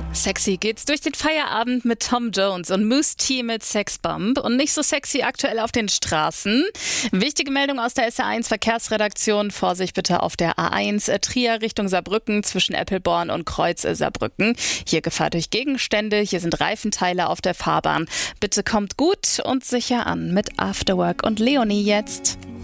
Sexy geht's durch den Feierabend mit Tom Jones und Mousse T mit Sexbomb und nicht so sexy aktuell auf den Straßen. Wichtige Meldung aus der SR1 Verkehrsredaktion. Vorsicht bitte auf der A1 Trier Richtung Saarbrücken zwischen Eppelborn und Kreuz Saarbrücken. Hier Gefahr durch Gegenstände, hier sind Reifenteile auf der Fahrbahn. Bitte kommt gut und sicher an mit Afterwork und Leonie jetzt.